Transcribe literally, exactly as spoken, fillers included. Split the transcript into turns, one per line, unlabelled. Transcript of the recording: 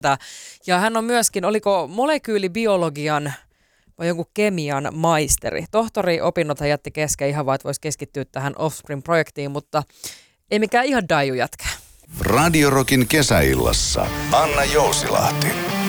Ja hän on myöskin, oliko molekyylibiologian vai jonkun kemian maisteri. Tohtori-opinnot hän jätti kesken ihan vaan, että voisi keskittyä tähän Offspring-projektiin, mutta ei mikään ihan daiju jätkä.
Radio Rockin kesäillassa Anna Jousilahti.